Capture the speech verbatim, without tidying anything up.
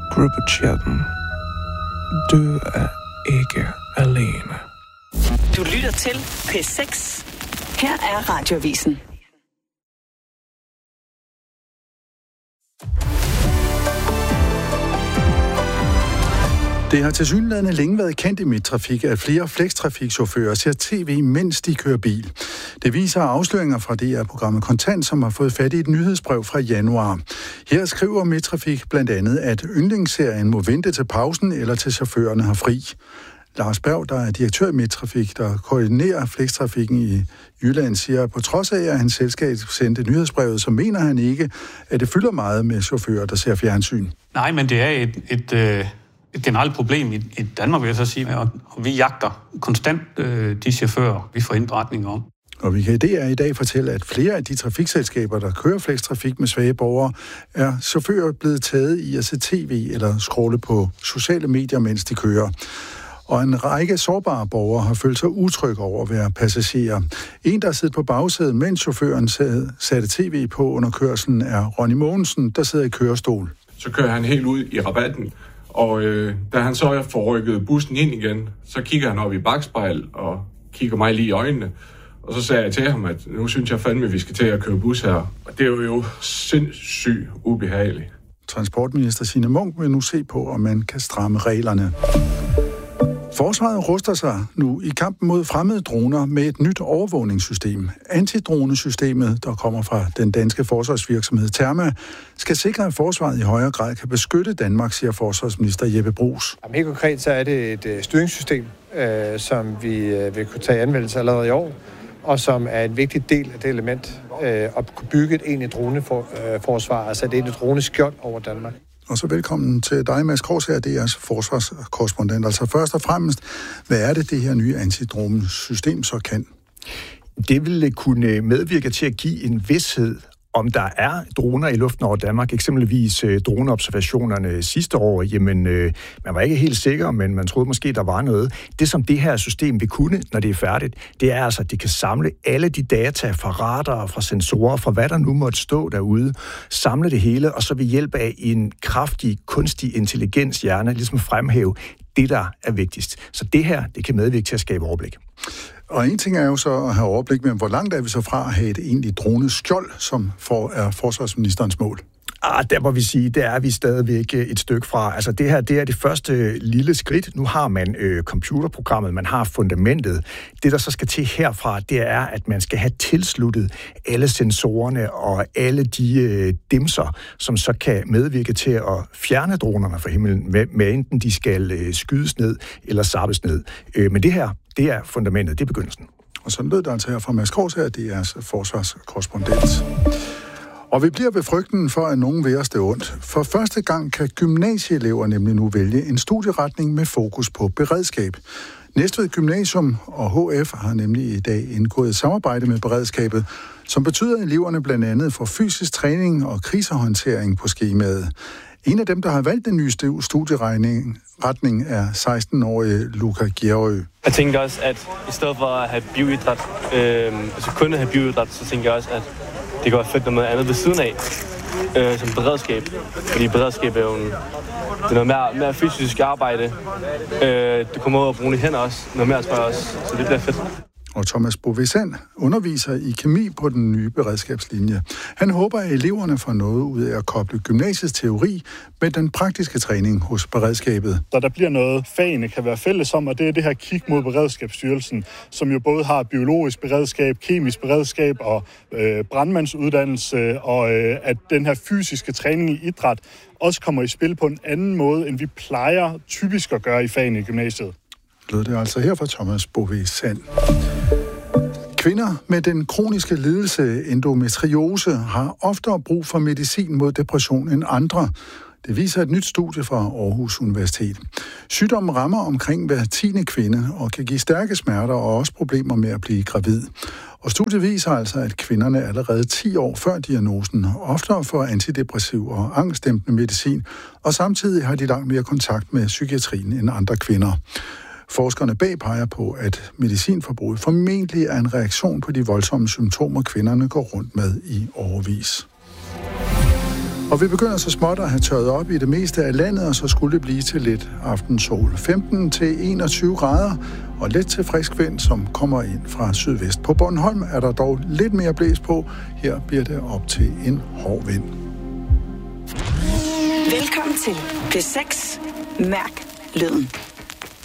Gruppetjetten. Du er ikke alene. Du lytter til P seks. Her er Radioavisen. Det har tilsyneladende længe været kendt i Midttrafik, at flere flextrafikchauffører ser tv, mens de kører bil. Det viser afsløringer fra D R-programmet Kontant, som har fået fat i et nyhedsbrev fra januar. Her skriver Midttrafik blandt andet, at yndlingsserien må vente til pausen eller til chaufførerne har fri. Lars Berg, der er direktør i Midttrafik, der koordinerer flextrafikken i Jylland, siger, at på trods af, at hans selskab sendte nyhedsbrevet, så mener han ikke, at det fylder meget med chauffører, der ser fjernsyn. Nej, men det er et... et øh... et generelt problem i, i Danmark, vil jeg så sige, og, og vi jagter konstant øh, de chauffører, vi får indberetninger om. Og vi kan i D R i dag fortælle, at flere af de trafikselskaber, der kører flextrafik med svage borgere, er chauffører blevet taget i at se tv eller scrolle på sociale medier, mens de kører. Og en række sårbare borgere har følt sig utrygge over at være passagerer. En, der sidder på bagsædet, mens chaufføren satte tv på under kørslen, er Ronny Mogensen, der sidder i kørestol. Så kører han helt ud i rabatten. Og øh, da han så får rykket bussen ind igen, så kigger han op i bakspejl og kigger mig lige i øjnene. Og så sagde jeg til ham, at nu synes jeg fandme, at vi skal til at køre bus her. Og det er jo sindssygt ubehageligt. Transportminister Signe Munk vil nu se på, om man kan stramme reglerne. Forsvaret ruster sig nu i kampen mod fremmede droner med et nyt overvågningssystem. Antidronesystemet, der kommer fra den danske forsvarsvirksomhed Therma, skal sikre, at forsvaret i højere grad kan beskytte Danmark, siger forsvarsminister Jeppe Bruus. Helt konkret så er det et styringssystem, øh, som vi øh, vil kunne tage anvendelse allerede i år, og som er en vigtig del af det element øh, at kunne bygge et egentligt droneforsvar, altså et egentligt droneskjold over Danmark. Og så velkommen til dig, Mads Kors, her, D R's forsvarskorrespondent. Altså først og fremmest, hvad er det, det her nye antidronesystem så kan? Det vil kunne medvirke til at give en vished, om der er droner i luften over Danmark, eksempelvis øh, droneobservationerne sidste år, jamen øh, man var ikke helt sikker, men man troede måske, der var noget. Det, som det her system vil kunne, når det er færdigt, det er altså, at det kan samle alle de data fra radarer, fra sensorer, fra hvad der nu måtte stå derude, samle det hele, og så ved hjælp af en kraftig, kunstig intelligenshjerne, ligesom fremhæve det, der er vigtigst. Så det her, det kan medvirke til at skabe overblik. Og en ting er jo så at have overblik, men hvor langt er vi så fra at have et egentligt droneskjold, som for, er forsvarsministerens mål? Ah, der må vi sige, der er vi stadigvæk et stykke fra. Altså det her, det er det første lille skridt. Nu har man øh, computerprogrammet, man har fundamentet. Det, der så skal til herfra, det er, at man skal have tilsluttet alle sensorerne og alle de øh, dimser, som så kan medvirke til at fjerne dronerne fra himlen, med, med enten de skal øh, skydes ned eller sappes ned. Øh, men det her, det er fundamentet, det er begyndelsen. Og sådan lød der altså her fra Mads Kors her, det er forsvarskorrespondent. Og vi bliver ved frygten for, at nogen vil os det ondt. For første gang kan gymnasieelever nemlig nu vælge en studieretning med fokus på beredskab. Næstved Gymnasium og H F har nemlig i dag indgået et samarbejde med beredskabet, som betyder, at eleverne blandt andet får fysisk træning og krisehåndtering på skemaet. En af dem, der har valgt den nye studieretning, er seksten-årige Luca Gjerø. Jeg tænker også, at i stedet for at have bioidræt, øh, altså kun at have bioidræt, så tænker jeg også, at det kan være fedt noget andet ved siden af, øh, som beredskab. Fordi beredskab er jo en, det er noget mere, mere fysisk arbejde. Øh, du kommer ud og bruge de hænder også, noget mere tror jeg også, så det bliver fedt. Og Thomas Bovesand underviser i kemi på den nye beredskabslinje. Han håber, at eleverne får noget ud af at koble gymnasiets teori med den praktiske træning hos beredskabet. Så der bliver noget, fagene kan være fælles om, og det er det her kig mod Beredskabsstyrelsen, som jo både har biologisk beredskab, kemisk beredskab og øh, brandmandsuddannelse, og øh, at den her fysiske træning i idræt også kommer i spil på en anden måde, end vi plejer typisk at gøre i fagene i gymnasiet. Lød det altså her fra Thomas Bovesand. Kvinder med den kroniske lidelse endometriose har oftere brug for medicin mod depression end andre. Det viser et nyt studie fra Aarhus Universitet. Sygdommen rammer omkring hver tiende kvinde og kan give stærke smerter og også problemer med at blive gravid. Og studiet viser altså, at kvinderne allerede ti år før diagnosen oftere får antidepressiv og angstdæmpende medicin, og samtidig har de langt mere kontakt med psykiatrien end andre kvinder. Forskerne bag peger på, at medicinforbruget formentlig er en reaktion på de voldsomme symptomer, kvinderne går rundt med i årevis. Og vi begynder så småt at have tørret op i det meste af landet, og så skulle det blive til lidt aftensol. femten til enogtyve grader og let til frisk vind, som kommer ind fra sydvest. På Bornholm er der dog lidt mere blæs på. Her bliver det op til en hård vind. Velkommen til P seks. Mærk lyden.